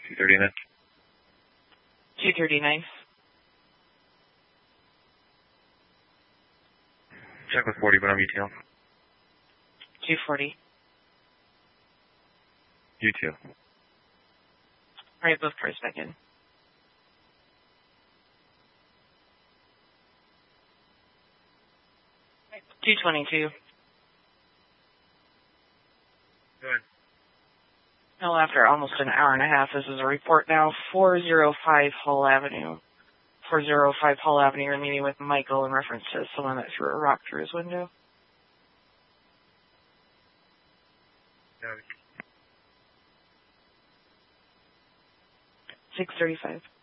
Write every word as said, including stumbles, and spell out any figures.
two thirty-nine. two thirty-nine. Check with forty, but I'm U T L. two forty. U T L. All right, both cars back in. two twenty-two. Go ahead. Well, after almost an hour and a half, this is a report now. four oh five Hull Avenue. four oh five Hull Avenue, you're meeting with Michael in reference to someone that threw a rock through his window. No. six thirty-five.